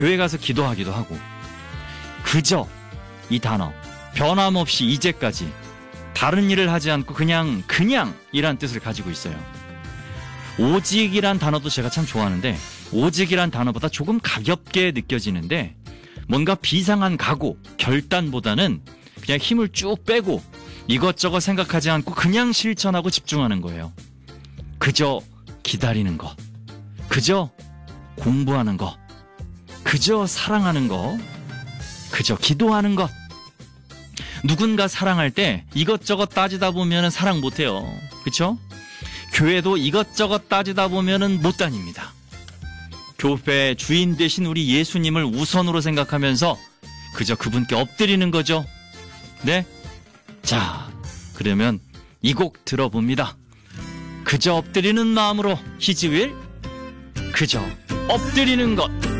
교회 가서 기도하기도 하고 그저 이 단어 변함없이 이제까지 다른 일을 하지 않고 그냥 이란 뜻을 가지고 있어요. 오직이란 단어도 제가 참 좋아하는데 오직이란 단어보다 조금 가볍게 느껴지는데 뭔가 비상한 각오, 결단보다는 그냥 힘을 쭉 빼고 이것저것 생각하지 않고 그냥 실천하고 집중하는 거예요. 그저 기다리는 것, 그저 공부하는 것, 그저 사랑하는 것, 그저 기도하는 것. 누군가 사랑할 때 이것저것 따지다 보면 사랑 못해요. 그쵸? 교회도 이것저것 따지다 보면 못 다닙니다. 교회 주인 되신 우리 예수님을 우선으로 생각하면서 그저 그분께 엎드리는 거죠. 네? 자, 그러면 이 곡 들어봅니다. 그저 엎드리는 마음으로 His will, 그저 엎드리는 것.